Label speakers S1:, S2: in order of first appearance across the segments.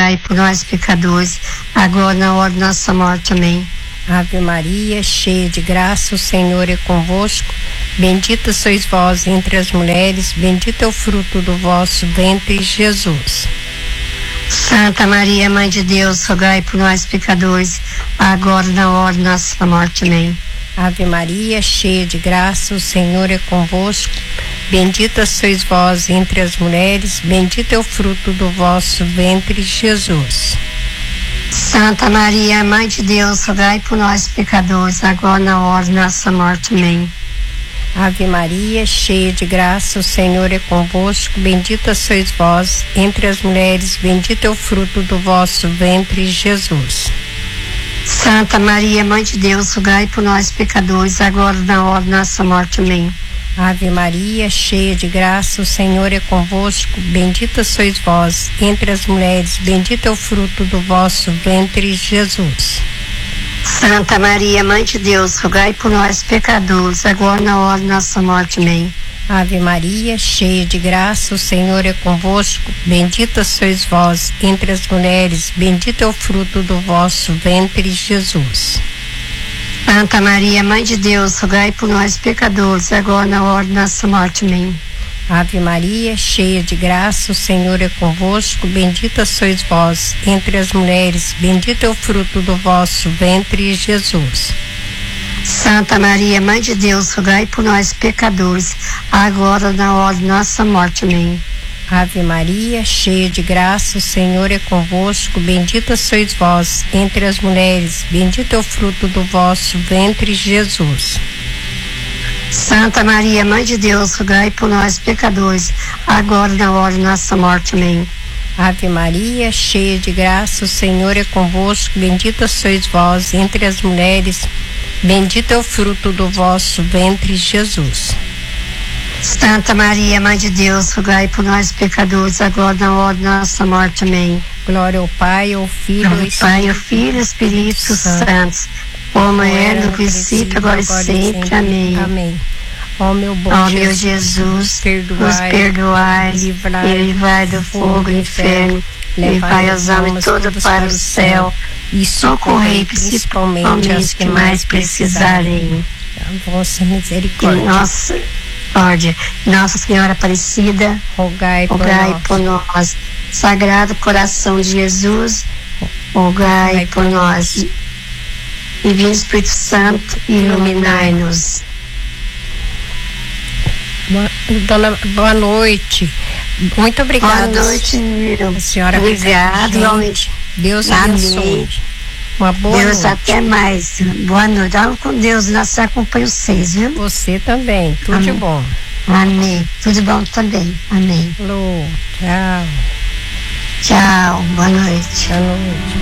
S1: rogai por nós pecadores, agora na hora de nossa morte. Amém.
S2: Ave Maria, cheia de graça, o Senhor é convosco. Bendita sois vós entre as mulheres, bendito é o fruto do vosso ventre, Jesus.
S1: Santa Maria, Mãe de Deus, rogai por nós pecadores, agora na hora de nossa morte. Amém.
S2: Ave Maria, cheia de graça, o Senhor é convosco. Bendita sois vós entre as mulheres, bendito é o fruto do vosso ventre, Jesus.
S1: Santa Maria, Mãe de Deus, rogai por nós pecadores, agora na hora de nossa morte. Amém.
S2: Ave Maria, cheia de graça, o Senhor é convosco. Bendita sois vós entre as mulheres, bendito é o fruto do vosso ventre, Jesus.
S1: Santa Maria, Mãe de Deus, rogai por nós pecadores, agora na hora de nossa morte. Amém.
S2: Ave Maria, cheia de graça, o Senhor é convosco. Bendita sois vós entre as mulheres, bendito é o fruto do vosso ventre, Jesus.
S1: Santa Maria, Mãe de Deus, rogai por nós pecadores, agora na hora de nossa morte. Amém.
S2: Ave Maria, cheia de graça, o Senhor é convosco. Bendita sois vós entre as mulheres, bendito é o fruto do vosso ventre, Jesus.
S1: Santa Maria, Mãe de Deus, rogai por nós pecadores, agora na hora de nossa morte. Amém.
S2: Ave Maria, cheia de graça, o Senhor é convosco. Bendita sois vós entre as mulheres, bendito é o fruto do vosso ventre, Jesus.
S1: Santa Maria, Mãe de Deus, rogai por nós pecadores, agora na hora de nossa morte. Amém.
S2: Ave Maria, cheia de graça, o Senhor é convosco. Bendita sois vós entre as mulheres, bendito é o fruto do vosso ventre, Jesus.
S1: Santa Maria, Mãe de Deus, rogai por nós pecadores, agora na hora de nossa morte. Amém.
S2: Ave Maria, cheia de graça, o Senhor é convosco. Bendita sois vós entre as mulheres, bendito é o fruto do vosso ventre, Jesus.
S1: Santa Maria, Mãe de Deus, rogai por nós pecadores, agora na hora de nossa morte. Amém.
S2: Glória ao Pai, ao Filho
S1: e ao Espírito Santo, como era no princípio, agora e sempre. Amém.
S2: Amém. Ó meu bom
S1: Jesus, nos perdoai e livrai do fogo do inferno, levai as almas todas para o céu e socorrei principalmente as que mais precisarem.
S2: A vossa misericórdia.
S1: Nossa Senhora Aparecida,
S2: rogai
S1: por nós. Sagrado Coração de Jesus, rogai por nós. Divino Espírito Santo, iluminai-nos.
S2: Boa noite. Muito obrigada.
S1: Boa noite,
S2: a senhora.
S1: Obrigada, igualmente.
S2: Deus abençoe. Uma boa
S1: Deus,
S2: noite.
S1: Até mais. Boa noite. Com Deus, nós acompanha vocês, viu?
S2: Você também. Tudo de bom.
S1: Amém. Tudo de bom também. Amém.
S2: Alô. Tchau.
S1: Tchau. Boa noite.
S2: Boa noite.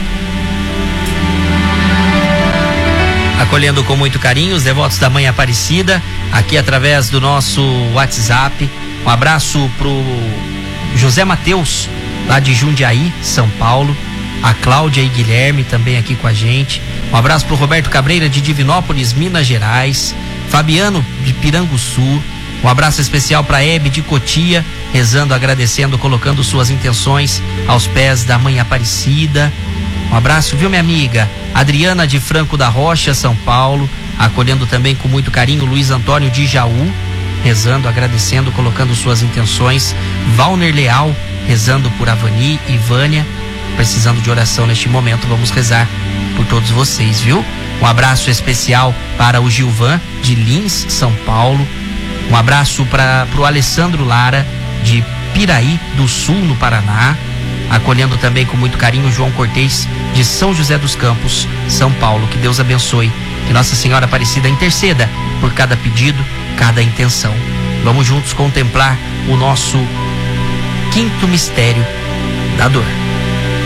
S3: Acolhendo com muito carinho os devotos da Mãe Aparecida, aqui através do nosso WhatsApp. Um abraço pro José Mateus, lá de Jundiaí, São Paulo. A Cláudia e Guilherme também aqui com a gente. Um abraço pro Roberto Cabreira, de Divinópolis, Minas Gerais. Fabiano, de Piranguçu. Um abraço especial para Hebe, de Cotia, rezando, agradecendo, colocando suas intenções aos pés da Mãe Aparecida. Um abraço, viu, minha amiga? Adriana, de Franco da Rocha, São Paulo, acolhendo também com muito carinho Luiz Antônio de Jaú, rezando, agradecendo, colocando suas intenções. Valner Leal, rezando por Avani e Vânia, precisando de oração neste momento. Vamos rezar por todos vocês, viu? Um abraço especial para o Gilvan, de Lins, São Paulo. Um abraço para o Alessandro Lara, de Piraí do Sul, no Paraná, acolhendo também com muito carinho João Cortez, de São José dos Campos, São Paulo. Que Deus abençoe, que Nossa Senhora Aparecida interceda por cada pedido, cada intenção. Vamos juntos contemplar o nosso quinto mistério da dor.